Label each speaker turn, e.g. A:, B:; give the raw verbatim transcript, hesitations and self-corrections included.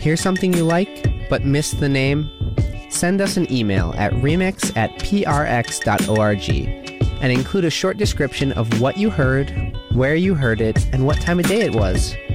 A: Hear something you like, but miss the name? Send us an email at remix at p r x dot org and include a short description of what you heard, where you heard it, and what time of day it was.